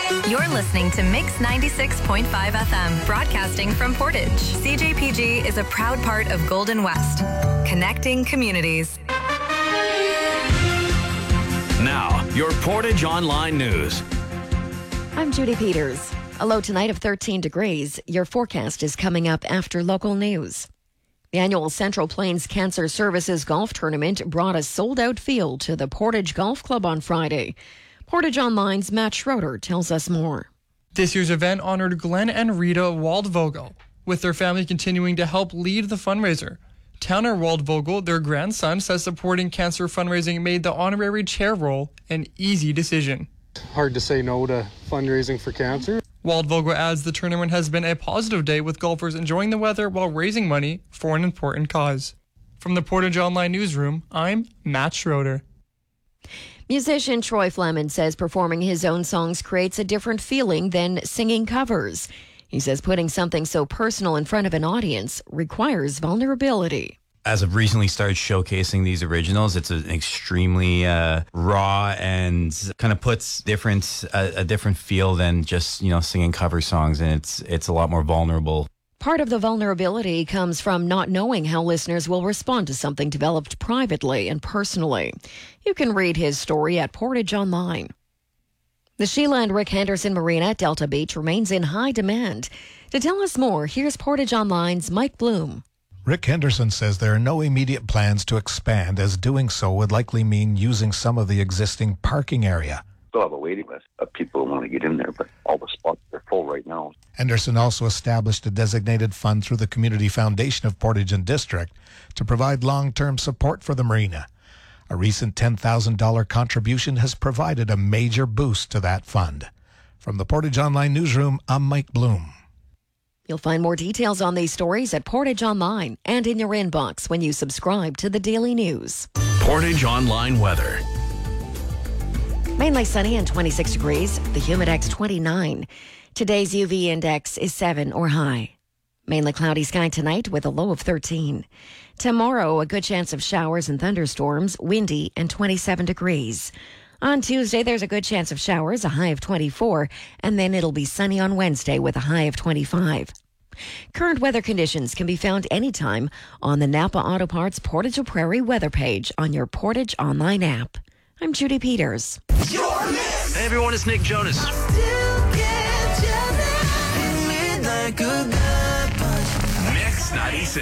You're listening to Mix 96.5 FM, broadcasting from Portage. CJPG is a proud part of Golden West, connecting communities. Now, your Portage Online News. I'm Judy Peters. A low tonight of 13 degrees. Your forecast is coming up after local news. The annual Central Plains Cancer Services Golf Tournament brought a sold-out field to the Portage Golf Club on Friday. Portage Online's Matt Schroeder tells us more. This year's event honored Glenn and Rita Waldvogel, with their family continuing to help lead the fundraiser. Towner Waldvogel, their grandson, says supporting cancer fundraising made the honorary chair role an easy decision. Hard to say no to fundraising for cancer. Waldvogel adds the tournament has been a positive day with golfers enjoying the weather while raising money for an important cause. From the Portage Online Newsroom, I'm Matt Schroeder. Musician Troy Fleming says performing his own songs creates a different feeling than singing covers. He says putting something so personal in front of an audience requires vulnerability. As I've recently started showcasing these originals, it's an extremely raw and kind of puts a different feel than just, singing cover songs, and it's a lot more vulnerable. Part of the vulnerability comes from not knowing how listeners will respond to something developed privately and personally. You can read his story at Portage Online. The Sheila and Rick Henderson Marina at Delta Beach remains in high demand. To tell us more, here's Portage Online's Mike Bloom. Rick Henderson says there are no immediate plans to expand, as doing so would likely mean using some of the existing parking area. Still have a waiting list of people who want to get in there, but all the spots are full right now. Henderson also established a designated fund through the Community Foundation of Portage and District to provide long-term support for the marina. A recent $10,000 contribution has provided a major boost to that fund. From the Portage Online Newsroom, I'm Mike Bloom. You'll find more details on these stories at Portage Online and in your inbox when you subscribe to the Daily News. Portage Online weather. Mainly sunny and 26 degrees. The Humidex 29. Today's UV index is 7 or high. Mainly cloudy sky tonight with a low of 13. Tomorrow, a good chance of showers and thunderstorms, windy and 27 degrees. On Tuesday, there's a good chance of showers, a high of 24, and then it'll be sunny on Wednesday with a high of 25. Current weather conditions can be found anytime on the Napa Auto Parts Portage Prairie weather page on your Portage Online app. I'm Judy Peters. Hey everyone, it's Nick Jonas. Mix 96.